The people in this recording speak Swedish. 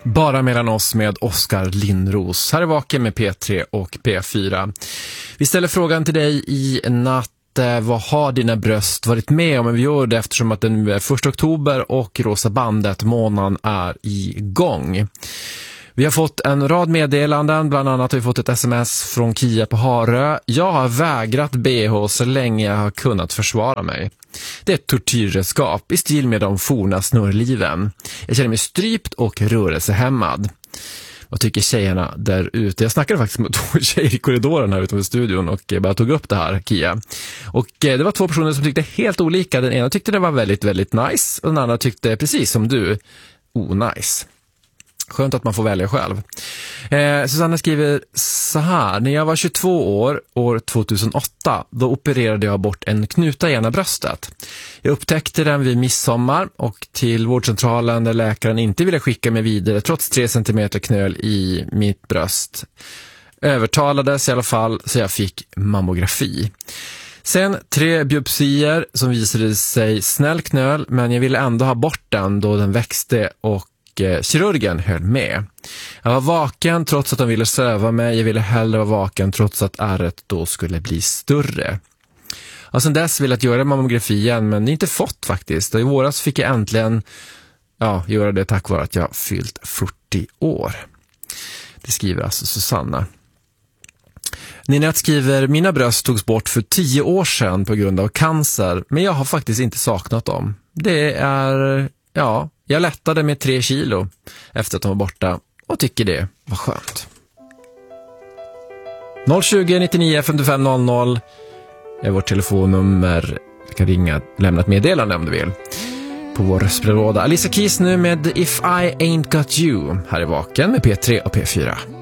Bara mellan oss med Oskar Lindros. Här är Vaken med P3 och P4. Vi ställer frågan till dig i natt. Vad har dina bröst varit med om? Men vi gör det eftersom att det nu är 1 oktober och Rosa bandet månaden är igång. Vi har fått en rad meddelanden, bland annat har vi fått ett sms från Kia på Harö. Jag har vägrat BH så länge jag har kunnat försvara mig. Det är ett tortyrredskap i stil med de forna snurrliven. Jag känner mig strypt och rörelsehämmad. Vad tycker tjejerna där ute? Jag snackade faktiskt med 2 tjejer i korridoren här utanför studion och bara tog upp det här, Kia. Och det var 2 personer som tyckte helt olika. Den ena tyckte det var väldigt, väldigt nice och den andra tyckte precis som du, nice. Skönt att man får välja själv. Susanna skriver så här. När jag var 22 år 2008, då opererade jag bort en knuta i ena bröstet. Jag upptäckte den vid midsommar och till vårdcentralen där läkaren inte ville skicka mig vidare trots 3 centimeter knöl i mitt bröst. Övertalades i alla fall så jag fick mammografi. Sen 3 biopsier som visade sig snäll knöl, men jag ville ändå ha bort den då den växte och kirurgen höll med. Jag var vaken trots att de ville söva mig. Jag ville hellre vara vaken trots att ärret då skulle bli större. Och sen dess ville jag göra mammografi igen, men inte fått faktiskt. Och i våras fick jag äntligen göra det tack vare att jag fyllt 40 år. Det skriver alltså Susanna. Ninette skriver, mina bröst togs bort för 10 år sedan på grund av cancer, men jag har faktiskt inte saknat dem. Det är, jag lättade med 3 kilo efter att de var borta och tycker det var skönt. 020 99 55 00 är vårt telefonnummer. Du kan ringa, lämna ett meddelande om du vill. På vår röstbrevlåda. Alicia Keys nu med If I Ain't Got You. Här är Vaken med P3 och P4.